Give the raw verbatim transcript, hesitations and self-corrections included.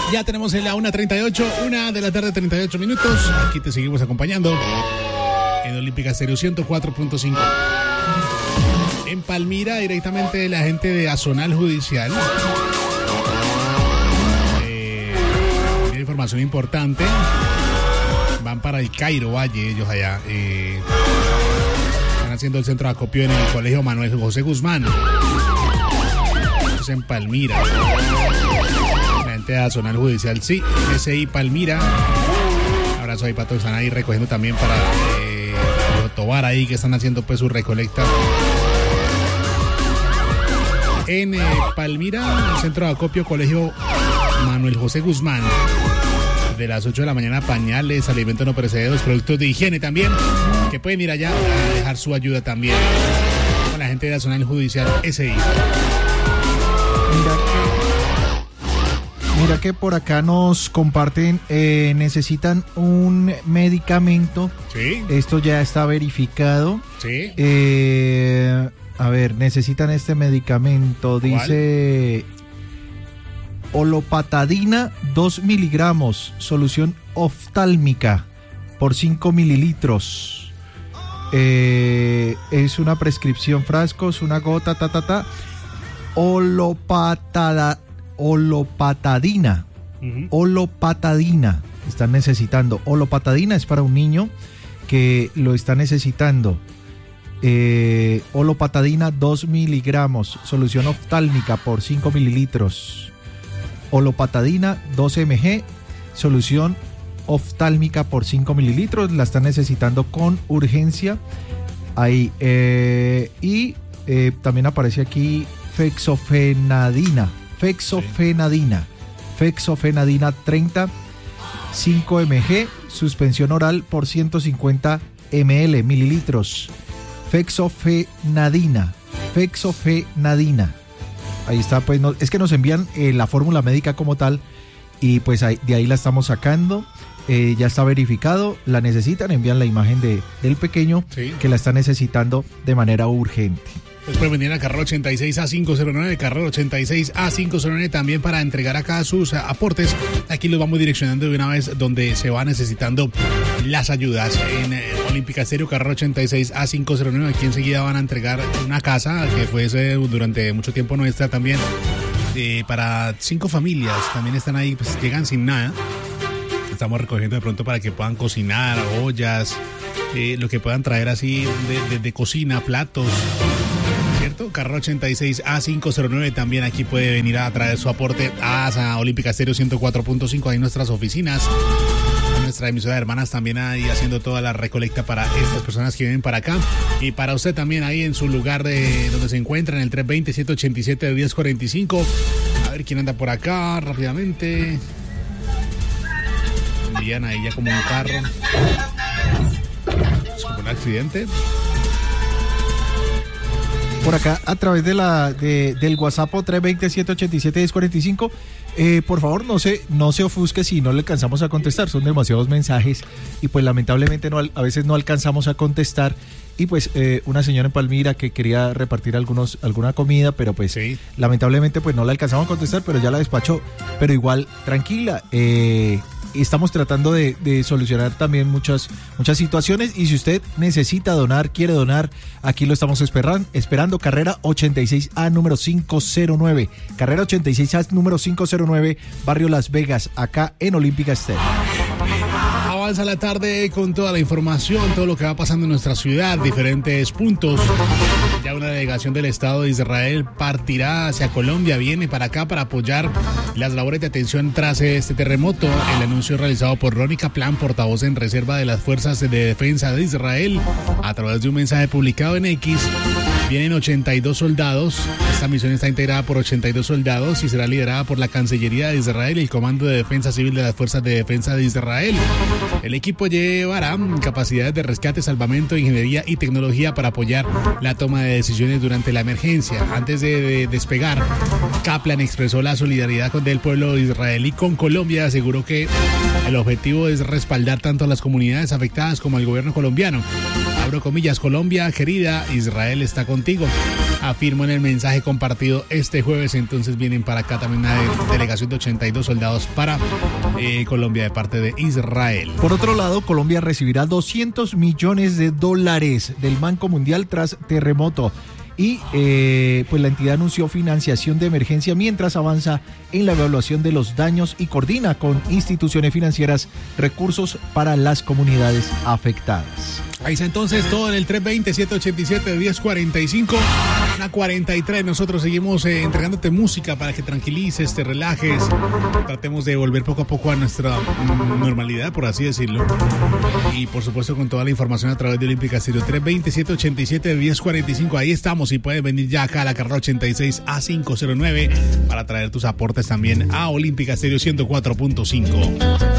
Ya tenemos en la una treinta y ocho, una de la tarde, treinta y ocho minutos. Aquí te seguimos acompañando en Olímpica Estéreo ciento cuatro punto cinco. En Palmira, directamente la gente de Azonal Judicial. Eh, una información importante. Van para el Cairo Valle, ellos allá. Eh, están haciendo el centro de acopio en el Colegio Manuel José Guzmán. En Palmira. La gente de Azonal Judicial, sí, S I Palmira. Abrazo ahí para todos, están ahí recogiendo también para eh, Tobar ahí, que están haciendo pues su recolecta. En eh, Palmira, el centro de acopio Colegio Manuel José Guzmán. De las ocho de la mañana, pañales, alimentos no perecederos, productos de higiene también, que pueden ir allá a dejar su ayuda también con la gente de Azonal Judicial S I. Mira que, mira que por acá nos comparten, eh, necesitan un medicamento. Sí. Esto ya está verificado. Sí. Eh, a ver, necesitan este medicamento. ¿Cuál? Dice olopatadina, dos miligramos, solución oftálmica por cinco mililitros. Eh, es una prescripción, frascos, una gota, ta, ta, ta. Olopatada, olopatadina, uh-huh. olopatadina, están necesitando. Olopatadina es para un niño que lo está necesitando. Eh, olopatadina, dos miligramos, solución oftálmica por cinco mililitros. Olopatadina, dos miligramos, solución oftálmica por cinco mililitros, la están necesitando con urgencia. Ahí, eh, y eh, también aparece aquí fexofenadina, fexofenadina, fexofenadina treinta, cinco mililitros, suspensión oral por ciento cincuenta mililitros. Fexofenadina, fexofenadina. Ahí está, pues no, es que nos envían eh, la fórmula médica como tal y pues ahí, de ahí la estamos sacando. Eh, ya está verificado, la necesitan, envían la imagen de, del pequeño, sí, que la está necesitando de manera urgente. Después venir a carrera ochenta y seis A quinientos nueve, carrera ochenta y seis A quinientos nueve también para entregar acá sus aportes. Aquí los vamos direccionando de una vez donde se va necesitando las ayudas. En eh, Olímpica Estéreo, carrera ochenta y seis A quinientos nueve, aquí enseguida van a entregar una casa que fue ese, durante mucho tiempo nuestra también, eh, para cinco familias. También están ahí, pues llegan sin nada. Estamos recogiendo de pronto para que puedan cocinar, ollas, eh, lo que puedan traer así de, de, de cocina, platos. ¿Cierto? Carrera ochenta y seis A quinientos nueve también aquí puede venir a traer su aporte a Olímpica Estéreo ciento cuatro punto cinco, ahí nuestras oficinas, nuestra emisora de hermanas también ahí haciendo toda la recolecta para estas personas que vienen para acá y para usted también ahí en su lugar de donde se encuentra en el tres dos cero, siete ocho siete, uno cero cuatro cinco. A ver quién anda por acá rápidamente. Envían ahí ya como un carro. Es como un accidente. Por acá a través de la de, del WhatsApp tres dos cero, siete ocho siete, uno cero cuatro cinco. Eh, por favor, no se, no se ofusque si no le alcanzamos a contestar. Son demasiados mensajes y pues lamentablemente no, a veces no alcanzamos a contestar. Y pues eh, una señora en Palmira que quería repartir algunos alguna comida, pero pues sí, lamentablemente pues no la alcanzamos a contestar, pero ya la despachó. Pero igual, tranquila, eh, estamos tratando de, de solucionar también muchas, muchas situaciones. Y si usted necesita donar, quiere donar, aquí lo estamos esperan, esperando. Carrera ochenta y seis A número quinientos nueve. Carrera ochenta y seis A número quinientos nueve, Barrio Las Vegas, acá en Olímpica Estéreo. Avanza la tarde con toda la información, todo lo que va pasando en nuestra ciudad, diferentes puntos. Ya una delegación del Estado de Israel partirá hacia Colombia, viene para acá para apoyar las labores de atención tras este terremoto. El anuncio realizado por Ronnie Kaplan, portavoz en reserva de las Fuerzas de Defensa de Israel, a través de un mensaje publicado en X. Vienen ochenta y dos soldados. Esta misión está integrada por ochenta y dos soldados y será liderada por la Cancillería de Israel y el Comando de Defensa Civil de las Fuerzas de Defensa de Israel. El equipo llevará capacidades de rescate, salvamento, ingeniería y tecnología para apoyar la toma de decisiones durante la emergencia. Antes de, de despegar, Kaplan expresó la solidaridad con el pueblo israelí con Colombia. Aseguró que el objetivo es respaldar tanto a las comunidades afectadas como al gobierno colombiano. Abro comillas, Colombia querida, Israel está contigo. afirmó en el mensaje compartido este jueves. Entonces vienen para acá también una delegación de ochenta y dos soldados para eh, Colombia de parte de Israel. Por otro lado, Colombia recibirá doscientos millones de dólares del Banco Mundial tras terremoto. Y eh, pues la entidad anunció financiación de emergencia mientras avanza en la evaluación de los daños y coordina con instituciones financieras recursos para las comunidades afectadas. Ahí está entonces todo en el tres veinte, siete ochenta y siete, diez cuarenta y cinco, una cuarenta y tres. Nosotros seguimos eh, entregándote música para que tranquilices, te relajes, tratemos de volver poco a poco a nuestra mm, normalidad, por así decirlo. Y por supuesto con toda la información a través de Olímpica Estéreo. tres veinte, siete ochenta y siete, diez cuarenta y cinco. Ahí estamos y puedes venir ya acá a la carrera ochenta y seis A quinientos nueve para traer tus aportes también a Olímpica Estéreo ciento cuatro punto cinco.